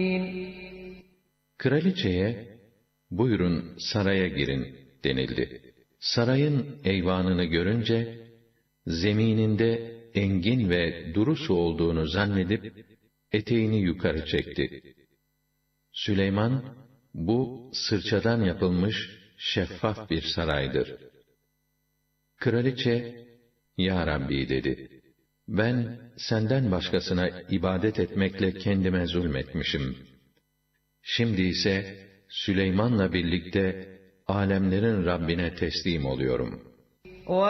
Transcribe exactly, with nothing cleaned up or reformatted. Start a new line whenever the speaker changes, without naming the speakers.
Kraliçeye, buyurun saraya girin denildi. Sarayın eyvanını görünce, zemininde engin ve duru su olduğunu zannedip, eteğini yukarı çekti. Süleyman, bu sırçadan yapılmış şeffaf bir saraydır. Kraliçe, Ya Rabbi dedi, ben senden başkasına ibadet etmekle kendime zulmetmişim. Şimdi ise Süleyman'la birlikte alemlerin Rabbine teslim oluyorum.